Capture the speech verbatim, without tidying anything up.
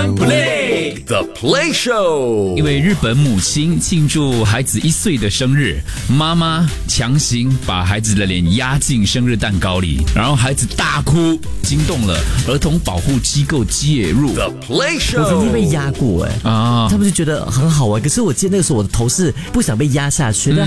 One Play The Play Show。 一位日本母亲庆祝孩子一岁的生日，妈妈强行把孩子的脸压进生日蛋糕里，然后孩子大哭，惊动了儿童保护机构介入。 The Play Show。 我曾经被压过哎、欸、啊，他们就觉得很好玩，可是我记得那个时候我的头是不想被压下去，但